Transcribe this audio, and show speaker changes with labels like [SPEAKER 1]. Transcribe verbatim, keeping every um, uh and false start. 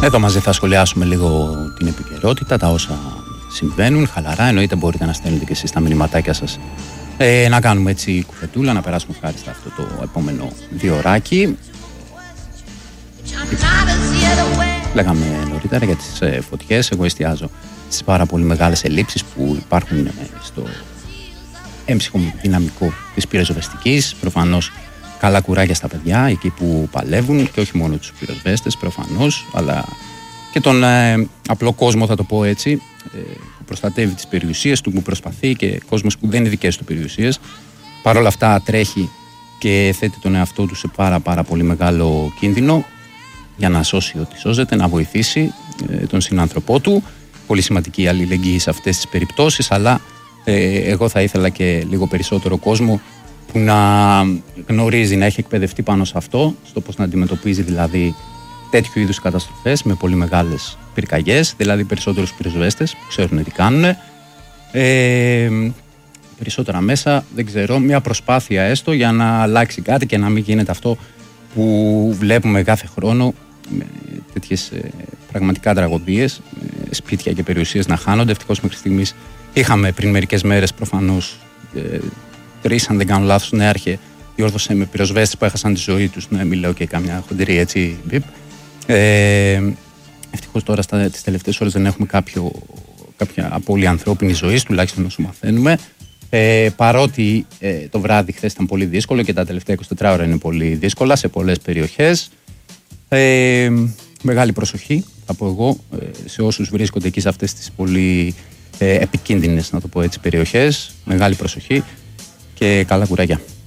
[SPEAKER 1] Εδώ μαζί θα σχολιάσουμε λίγο την επικαιρότητα, τα όσα συμβαίνουν, χαλαρά. Εννοείται μπορείτε να στέλνετε και εσείς τα μηνυματάκια σας. Ε, να κάνουμε έτσι κουφετούλα, να περάσουμε ευχάριστα αυτό το επόμενο διωράκι. Λέγαμε νωρίτερα για τις ε, φωτιές. Εγώ εστιάζω στις πάρα πολύ μεγάλες ελλείψεις που υπάρχουν ε, στο έμψυχο δυναμικό της πυροσβεστικής. Προφανώς καλά κουράγια στα παιδιά εκεί που παλεύουν, και όχι μόνο τους πυροσβέστες προφανώς, αλλά και τον ε, απλό κόσμο, θα το πω έτσι, ε, που προστατεύει τις περιουσίες του, που προσπαθεί, και κόσμος που δεν είναι δικές του περιουσίες. Παρ' όλα αυτά τρέχει και θέτει τον εαυτό του σε πάρα πάρα πολύ μεγάλο κίνδυνο για να σώσει ό,τι σώζεται, να βοηθήσει ε, τον συνάνθρωπό του. Πολύ σημαντική αλληλεγγύη σε αυτές τις περιπτώσεις, αλλά ε, εγώ θα ήθελα και λίγο περισσότερο κόσμο που να γνωρίζει, να έχει εκπαιδευτεί πάνω σε αυτό, στο πώς να αντιμετωπίζει δηλαδή τέτοιου είδους καταστροφές με πολύ μεγάλες πυρκαγιές, δηλαδή περισσότερους πυροσβέστες που ξέρουν τι κάνουν. Ε, περισσότερα μέσα, δεν ξέρω, μια προσπάθεια έστω για να αλλάξει κάτι και να μην γίνεται αυτό που βλέπουμε κάθε χρόνο, με τέτοιες ε, πραγματικά τραγωδίες, ε, σπίτια και περιουσίες να χάνονται. Ευτυχώς μέχρι στιγμής είχαμε πριν μερικές μέρες προφανώς ε, τρεις, αν δεν κάνω λάθος, νέαρχε διόρθωσε με πυροσβέστες που έχασαν τη ζωή τους, να μην λέω και καμιά χοντρή έτσι μπιπ. Ε, ευτυχώς τώρα στα, τις τελευταίες ώρες δεν έχουμε κάποιο, κάποια απώλεια ανθρώπινης ζωής, τουλάχιστον όσο μαθαίνουμε. Ε, παρότι ε, το βράδυ χθες ήταν πολύ δύσκολο και τα τελευταία είκοσι τέσσερις ώρα είναι πολύ δύσκολα σε πολλές περιοχές. Ε, μεγάλη προσοχή, θα πω εγώ, σε όσους βρίσκονται εκεί σε αυτές τις πολύ ε, επικίνδυνες, να το πω έτσι, περιοχές. Μεγάλη προσοχή και καλά κουράγια.